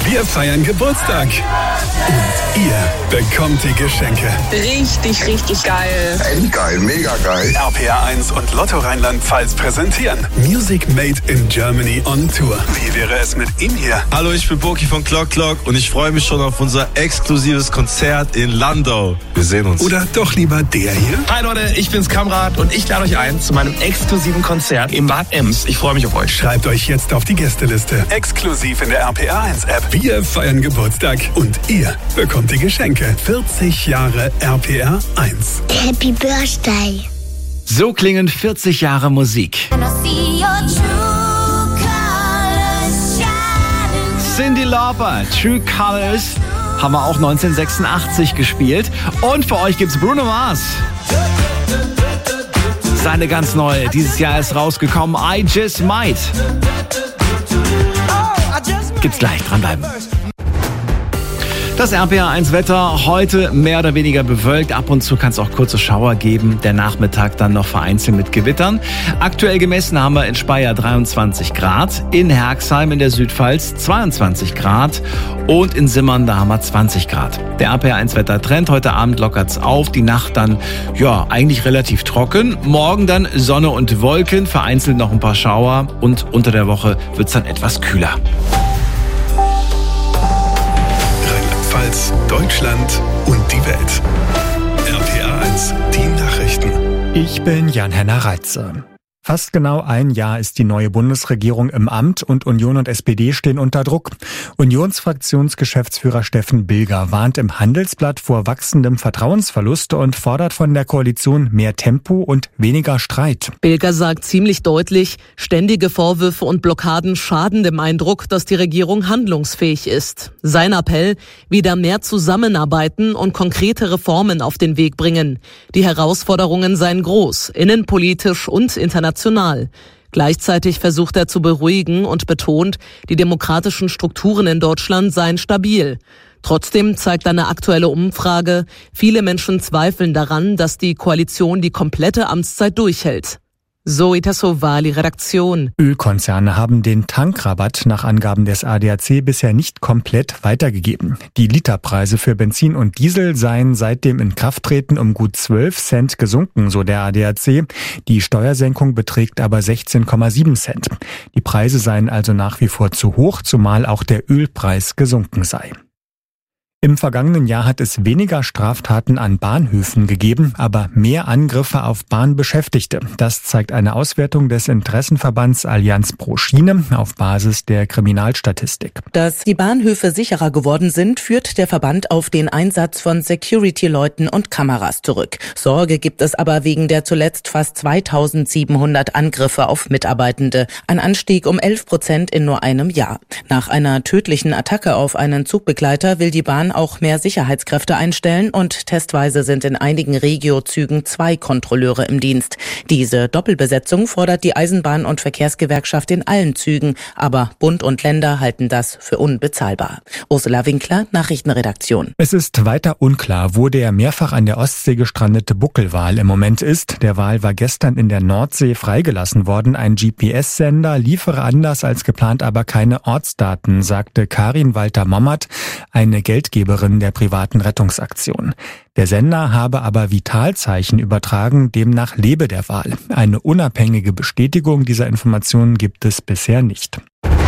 Wir feiern Geburtstag. Und ihr bekommt die Geschenke. Richtig, richtig geil. Endgeil, mega geil. RPR1 und Lotto Rheinland-Pfalz präsentieren Music Made in Germany on Tour. Wie wäre es mit ihm hier? Hallo, ich bin Boki von Clock Clock und ich freue mich schon auf unser exklusives Konzert in Landau. Wir sehen uns. Oder doch lieber der hier? Hi Leute, ich bin's Kamrat und ich lade euch ein zu meinem exklusiven Konzert im Bad Ems. Ich freue mich auf euch. Schreibt euch jetzt auf die Gästeliste. Exklusiv in der RPR1-App. Wir feiern Geburtstag und ihr bekommt die Geschenke. 40 Jahre RPR1. Happy Birthday. So klingen 40 Jahre Musik. Cyndi Lauper, True Colors, haben wir auch 1986 gespielt. Und für euch gibt's Bruno Mars. Seine ganz neue, dieses Jahr ist rausgekommen, I Just Might. Gibt's gleich, dranbleiben. Das RPR1-Wetter heute mehr oder weniger bewölkt. Ab und zu kann es auch kurze Schauer geben. Der Nachmittag dann noch vereinzelt mit Gewittern. Aktuell gemessen haben wir in Speyer 23 Grad, in Herxheim in der Südpfalz 22 Grad und in Simmern, da haben wir 20 Grad. Der RPR1-Wettertrend, heute Abend lockert's auf. Die Nacht dann, eigentlich relativ trocken. Morgen dann Sonne und Wolken, vereinzelt noch ein paar Schauer und unter der Woche wird's dann etwas kühler. Deutschland und die Welt. RPR1, die Nachrichten. Ich bin Jan-Henner Reitze. Fast genau ein Jahr ist die neue Bundesregierung im Amt und Union und SPD stehen unter Druck. Unionsfraktionsgeschäftsführer Steffen Bilger warnt im Handelsblatt vor wachsendem Vertrauensverlust und fordert von der Koalition mehr Tempo und weniger Streit. Bilger sagt ziemlich deutlich, ständige Vorwürfe und Blockaden schaden dem Eindruck, dass die Regierung handlungsfähig ist. Sein Appell, wieder mehr zusammenarbeiten und konkrete Reformen auf den Weg bringen. Die Herausforderungen seien groß, innenpolitisch und international. Gleichzeitig versucht er zu beruhigen und betont, die demokratischen Strukturen in Deutschland seien stabil. Trotzdem zeigt eine aktuelle Umfrage, viele Menschen zweifeln daran, dass die Koalition die komplette Amtszeit durchhält. Zoe Tassovali, Redaktion. Ölkonzerne haben den Tankrabatt nach Angaben des ADAC bisher nicht komplett weitergegeben. Die Literpreise für Benzin und Diesel seien seit dem Inkrafttreten um gut 12 Cent gesunken, so der ADAC. Die Steuersenkung beträgt aber 16,7 Cent. Die Preise seien also nach wie vor zu hoch, zumal auch der Ölpreis gesunken sei. Im vergangenen Jahr hat es weniger Straftaten an Bahnhöfen gegeben, aber mehr Angriffe auf Bahnbeschäftigte. Das zeigt eine Auswertung des Interessenverbands Allianz pro Schiene auf Basis der Kriminalstatistik. Dass die Bahnhöfe sicherer geworden sind, führt der Verband auf den Einsatz von Security-Leuten und Kameras zurück. Sorge gibt es aber wegen der zuletzt fast 2700 Angriffe auf Mitarbeitende. Ein Anstieg um 11% in nur einem Jahr. Nach einer tödlichen Attacke auf einen Zugbegleiter will die Bahn auch mehr Sicherheitskräfte einstellen und testweise sind in einigen Regio-Zügen 2 Kontrolleure im Dienst. Diese Doppelbesetzung fordert die Eisenbahn- und Verkehrsgewerkschaft in allen Zügen, aber Bund und Länder halten das für unbezahlbar. Ursula Winkler, Nachrichtenredaktion. Es ist weiter unklar, wo der mehrfach an der Ostsee gestrandete Buckelwal im Moment ist. Der Wal war gestern in der Nordsee freigelassen worden. Ein GPS-Sender liefere anders als geplant aber keine Ortsdaten, sagte Karin Walter-Mommert, eine Geldgeberin der privaten Rettungsaktion. Der Sender habe aber Vitalzeichen übertragen, demnach lebe der Wal. Eine unabhängige Bestätigung dieser Informationen gibt es bisher nicht.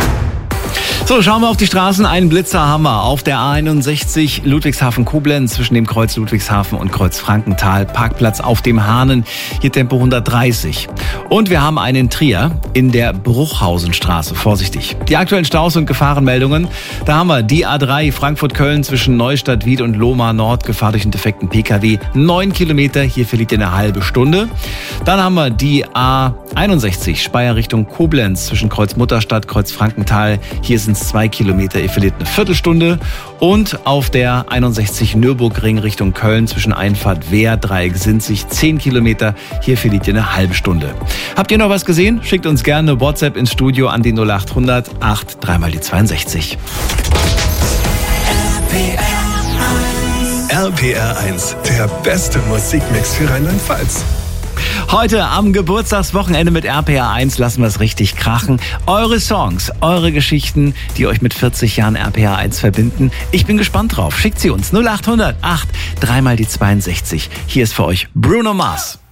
So, schauen wir auf die Straßen. Einen Blitzer haben wir auf der A61 Ludwigshafen-Koblenz zwischen dem Kreuz Ludwigshafen und Kreuz Frankenthal. Parkplatz auf dem Hahnen, hier Tempo 130. Und wir haben einen Trier in der Bruchhausenstraße. Vorsichtig. Die aktuellen Staus und Gefahrenmeldungen. Da haben wir die A3 Frankfurt-Köln zwischen Neustadt-Wied und Lohmar Nord. Gefahr durch einen defekten Pkw. 9 Kilometer, hier verliert ihr eine halbe Stunde. Dann haben wir die A61 Speyer Richtung Koblenz zwischen Kreuz Mutterstadt, Kreuz Frankenthal. Hier sind 2 Kilometer, ihr verliert eine Viertelstunde. Und auf der 61 Nürburgring Richtung Köln zwischen Einfahrt Wehr, Dreieck Sinzig 10 Kilometer, hier verliert ihr eine halbe Stunde. Habt ihr noch was gesehen? Schickt uns gerne eine WhatsApp ins Studio an die 0800 8 3 mal die 62. RPR1, der beste Musikmix für Rheinland-Pfalz. Heute am Geburtstagswochenende mit RPA 1 lassen wir es richtig krachen. Eure Songs, eure Geschichten, die euch mit 40 Jahren RPA 1 verbinden. Ich bin gespannt drauf. Schickt sie uns 0800 8 3 mal die 62. Hier ist für euch Bruno Mars.